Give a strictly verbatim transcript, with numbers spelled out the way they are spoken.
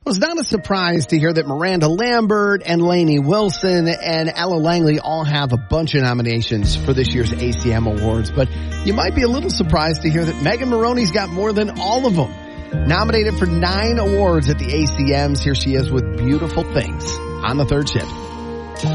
it's not a surprise to hear that Miranda Lambert and Lainey Wilson and Ella Langley all have a bunch of nominations for this year's A C M Awards, but you might be a little surprised to hear that Megan Moroney's got more than all of them. Nominated for nine awards at the A C Ms, here she is with Beautiful Things on the Third Shift.